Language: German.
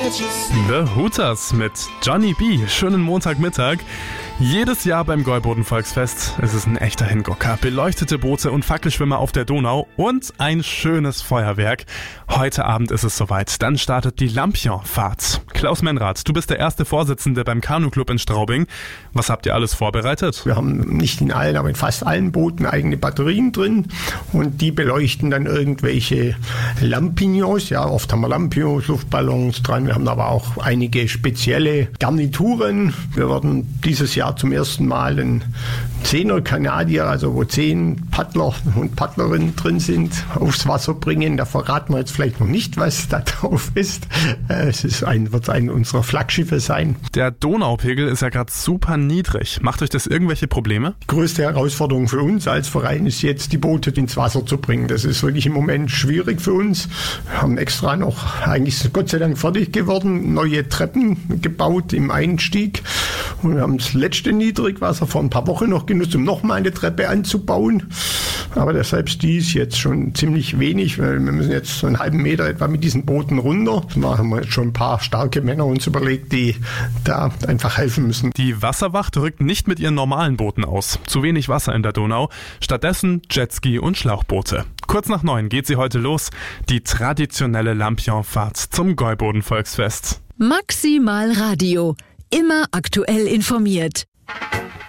The Hooters mit Johnny B. Schönen Montagmittag. Jedes Jahr beim Gäuboden Volksfest ist es ein echter Hingucker. Beleuchtete Boote und Fackelschwimmer auf der Donau und ein schönes Feuerwerk. Heute Abend ist es soweit. Dann startet die Lampion-Fahrt. Klaus Menrath, du bist der erste Vorsitzende beim Kanu-Club in Straubing. Was habt ihr alles vorbereitet? Wir haben nicht in allen, aber in fast allen Booten eigene Batterien drin und die beleuchten dann irgendwelche Lampions. Ja, oft haben wir Lampions, Luftballons dran. Wir haben aber auch einige spezielle Garnituren. Wir werden dieses Jahr zum ersten Mal einen 10er Kanadier, also wo 10 Paddler und Paddlerinnen drin sind, aufs Wasser bringen. Da verraten wir jetzt vielleicht noch nicht, was da drauf ist. Wird ein unserer Flaggschiffe sein. Der Donaupegel ist ja gerade super niedrig. Macht euch das irgendwelche Probleme? Die größte Herausforderung für uns als Verein ist jetzt, die Boote ins Wasser zu bringen. Das ist wirklich im Moment schwierig für uns. Wir haben extra noch, eigentlich ist Gott sei Dank fertig geworden, neue Treppen gebaut im Einstieg. Und wir haben das letzte Niedrigwasser vor ein paar Wochen noch genutzt, um nochmal eine Treppe anzubauen. Aber selbst die ist jetzt schon ziemlich wenig, weil wir müssen jetzt so einen halben Meter etwa mit diesen Booten runter. Da haben wir jetzt schon ein paar starke Männer uns überlegt, die da einfach helfen müssen. Die Wasserwacht rückt nicht mit ihren normalen Booten aus. Zu wenig Wasser in der Donau. Stattdessen Jetski und Schlauchboote. Kurz nach 9 geht sie heute los. Die traditionelle Lampion-Fahrt zum Gäuboden Volksfest. Maximal Radio. Immer aktuell informiert.